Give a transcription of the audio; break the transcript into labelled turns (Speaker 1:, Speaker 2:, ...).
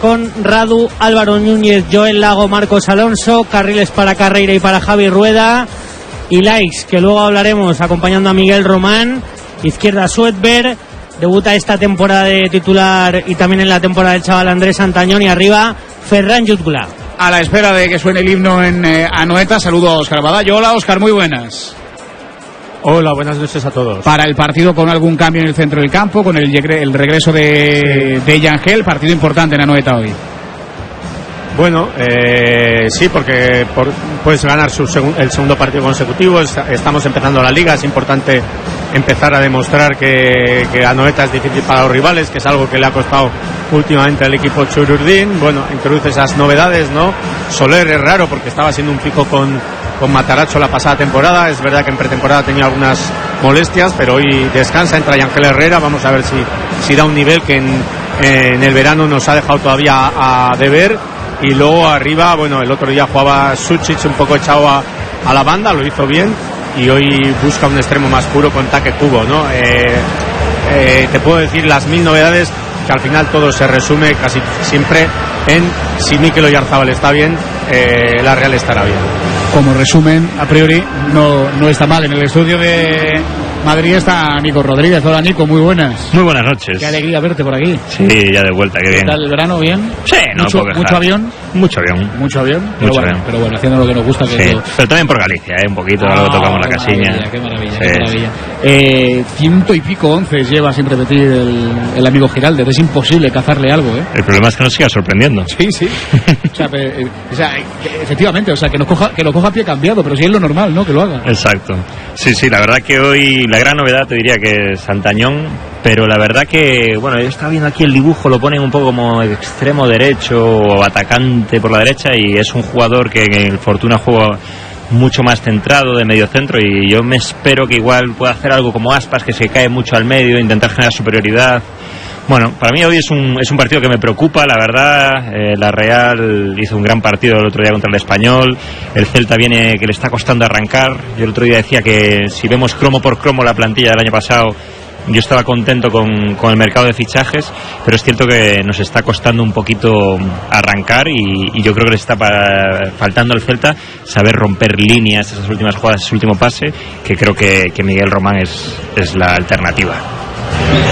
Speaker 1: con Radu, Álvaro Núñez, Joel Lago, Marcos Alonso, carriles para Carreira y para Javi Rueda, y Leix, que luego hablaremos, acompañando a Miguel Román. Izquierda Suetberg, debuta esta temporada de titular y también en la temporada del chaval Andrés Santañón, y arriba Ferran Jutgla.
Speaker 2: A la espera de que suene el himno en Anoeta, saludo a Óscar Badallo. Hola Óscar, muy buenas.
Speaker 3: Hola, buenas noches a todos.
Speaker 2: Para el partido, con algún cambio en el centro del campo, con el regreso de Yangel, partido importante en Anoeta hoy.
Speaker 3: Bueno, sí, porque puedes ganar el segundo partido consecutivo. Estamos empezando la liga, es importante empezar a demostrar que Anoeta es difícil para los rivales, que es algo que le ha costado últimamente al equipo Chururdín. Bueno, introduce esas novedades, ¿no? Soler es raro porque estaba haciendo un pico con Mataracho la pasada temporada. Es verdad que en pretemporada tenía algunas molestias, pero hoy descansa, entra Yangel Herrera. Vamos a ver si da un nivel que en el verano nos ha dejado todavía a deber. Y luego arriba, bueno, el otro día jugaba Sucic un poco echado a la banda, lo hizo bien, y hoy busca un extremo más puro con Taque Kubo, ¿no? Te puedo decir las 1000 novedades, que al final todo se resume casi siempre en si Mikel Oyarzabal está bien, la Real estará bien.
Speaker 2: Como resumen, a priori no está mal. En el estudio de Madrid está Nico Rodríguez. Hola Nico, muy buenas.
Speaker 4: Muy buenas noches.
Speaker 2: Qué alegría verte por aquí.
Speaker 4: Sí, ya de vuelta, qué bien.
Speaker 2: ¿Qué tal el verano? ¿Bien?
Speaker 4: Sí, no puedo quejar.
Speaker 2: ¿Mucho avión?
Speaker 4: Mucho avión.
Speaker 2: Mucho avión, pero bueno, haciendo lo que nos gusta. Que
Speaker 4: sí, pero también por Galicia, un poquito, luego tocamos la casilla.
Speaker 2: Qué maravilla,
Speaker 4: sí.
Speaker 2: qué maravilla. 100 y pico 11 lleva sin repetir el amigo Giraldez. Es imposible cazarle algo, ¿eh?
Speaker 4: El problema es que nos siga sorprendiendo.
Speaker 2: Sí. o sea, efectivamente, o sea, que lo coja a pie cambiado, pero si es lo normal, ¿no? Que lo haga.
Speaker 4: Exacto. Sí, la verdad que hoy la gran novedad te diría que es Santañón, pero la verdad que, bueno, yo estaba viendo aquí el dibujo, lo ponen un poco como extremo derecho o atacante por la derecha, y es un jugador que en el Fortuna juega mucho más centrado de medio centro, y yo me espero que igual pueda hacer algo como Aspas, que se cae mucho al medio, intentar generar superioridad. Bueno, para mí hoy es un partido que me preocupa, la verdad. La Real hizo un gran partido el otro día contra el Español. El Celta viene que le está costando arrancar. Yo el otro día decía que si vemos cromo por cromo la plantilla del año pasado, yo estaba contento con el mercado de fichajes, pero es cierto que nos está costando un poquito arrancar, y yo creo que le está faltando al Celta saber romper líneas, esas últimas jugadas, ese último pase, que creo que Miguel Román es la alternativa.